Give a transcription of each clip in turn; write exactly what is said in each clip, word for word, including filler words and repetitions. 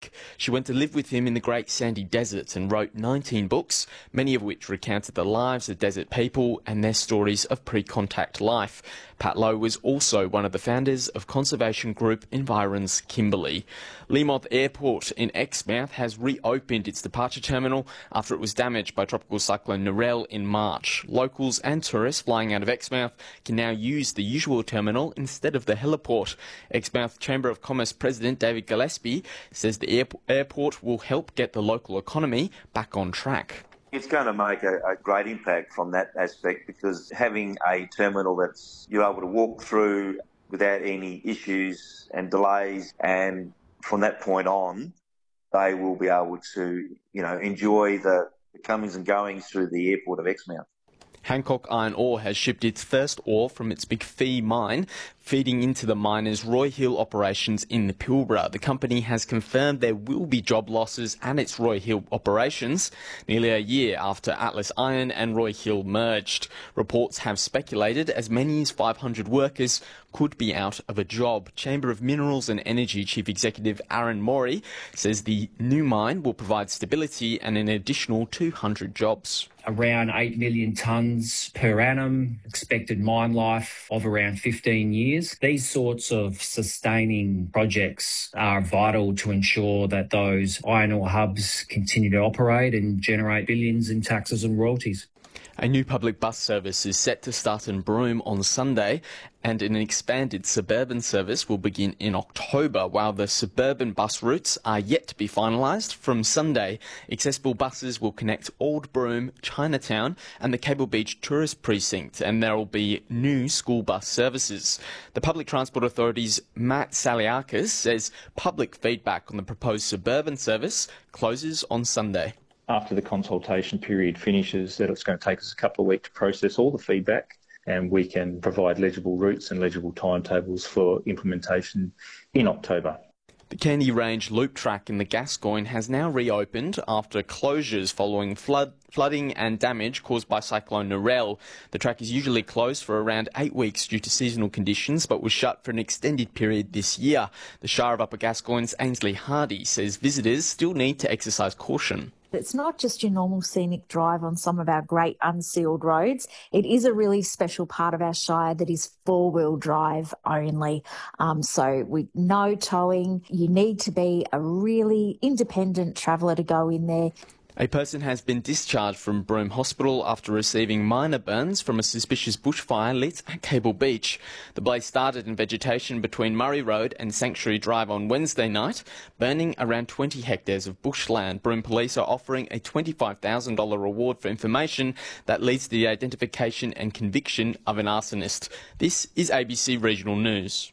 week. She went to live with him in the Great Sandy Desert and wrote nineteen books, many of which recounted the lives of desert people and their stories of pre-contact life. Pat Lowe was also one of the founders of conservation group Environs Kimberley. Lemoth Airport in Exmouth has reopened its departure terminal after it was damaged by Tropical Cyclone Narelle in March. Locals and tourists flying out of Exmouth can now use the usual terminal instead of the heliport. Exmouth Chamber of Commerce President David Gillespie says the air- airport will help get the local economy back on track. It's going to make a, a great impact from that aspect, because having a terminal that's you're able to walk through without any issues and delays, and from that point on, they will be able to, you know, enjoy the, the comings and goings through the airport of Exmouth. Hancock Iron Ore has shipped its first ore from its Big Fee mine, feeding into the miner's Roy Hill operations in the Pilbara. The company has confirmed there will be job losses at its Roy Hill operations nearly a year after Atlas Iron and Roy Hill merged. Reports have speculated as many as five hundred workers could be out of a job. Chamber of Minerals and Energy Chief Executive Aaron Morey says the new mine will provide stability and an additional two hundred jobs. Around eight million tonnes per annum, expected mine life of around fifteen years. These sorts of sustaining projects are vital to ensure that those iron ore hubs continue to operate and generate billions in taxes and royalties. A new public bus service is set to start in Broome on Sunday, and an expanded suburban service will begin in October. While the suburban bus routes are yet to be finalised, from Sunday, accessible buses will connect Old Broome, Chinatown and the Cable Beach Tourist Precinct, and there will be new school bus services. The Public Transport Authority's Matt Saliakis says public feedback on the proposed suburban service closes on Sunday. After the consultation period finishes, that it's going to take us a couple of weeks to process all the feedback, and we can provide legible routes and legible timetables for implementation in October. The Candy Range Loop Track in the Gascoyne has now reopened after closures following flood, flooding and damage caused by Cyclone Narelle. The track is usually closed for around eight weeks due to seasonal conditions, but was shut for an extended period this year. The Shire of Upper Gascoyne's Ainsley Hardy says visitors still need to exercise caution. It's not just your normal scenic drive on some of our great unsealed roads. It is a really special part of our Shire that is four-wheel drive only. Um, so with no towing, you need to be a really independent traveller to go in there. A person has been discharged from Broome Hospital after receiving minor burns from a suspicious bushfire lit at Cable Beach. The blaze started in vegetation between Murray Road and Sanctuary Drive on Wednesday night, burning around twenty hectares of bushland. Broome Police are offering a twenty-five thousand dollars reward for information that leads to the identification and conviction of an arsonist. This is A B C Regional News.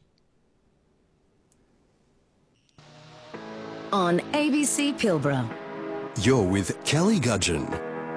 On A B C Pilbara. You're with Kelly Gudgeon.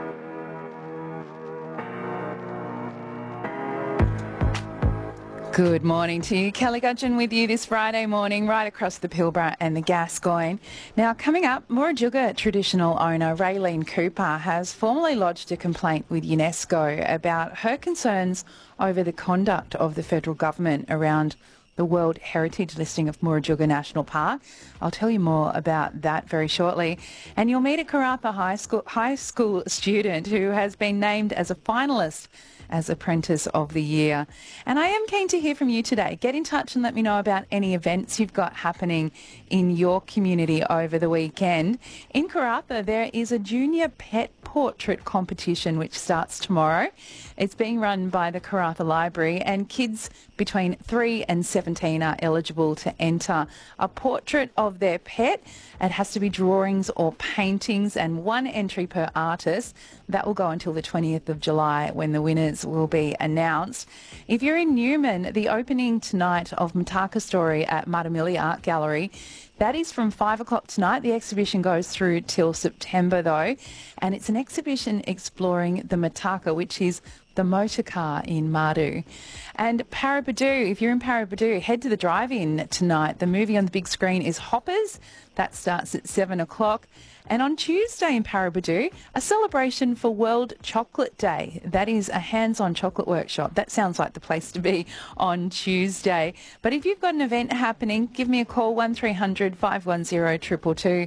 Good morning to you. Kelly Gudgeon with you this Friday morning right across the Pilbara and the Gascoyne. Now, coming up, Murujuga traditional owner Raylene Cooper has formally lodged a complaint with UNESCO about her concerns over the conduct of the federal government around the World Heritage listing of Murujuga National Park. I'll tell you more about that very shortly. And you'll meet a Karratha High School, high school student who has been named as a finalist as Apprentice of the Year. And I am keen to hear from you today. Get in touch and let me know about any events you've got happening in your community over the weekend. In Karratha, there is a junior pet portrait competition which starts tomorrow. It's being run by the Karratha Library, and kids between three and seventeen are eligible to enter a portrait of their pet. It has to be drawings or paintings, and one entry per artist. That will go until the twentieth of July when the winners will be announced. If you're in Newman, the opening tonight of Mataka Story at Matamili Art Gallery, that is from five o'clock tonight. The exhibition goes through till September though, and it's an exhibition exploring the Mataka, which is the motor car in Mardoo. And Paraburdoo, if you're in Paraburdoo, head to the drive-in tonight. The movie on the big screen is Hoppers. That starts at seven o'clock. And on Tuesday in Paraburdoo, a celebration for World Chocolate Day. That is a hands-on chocolate workshop. That sounds like the place to be on Tuesday. But if you've got an event happening, give me a call, one three hundred five one zero two two two.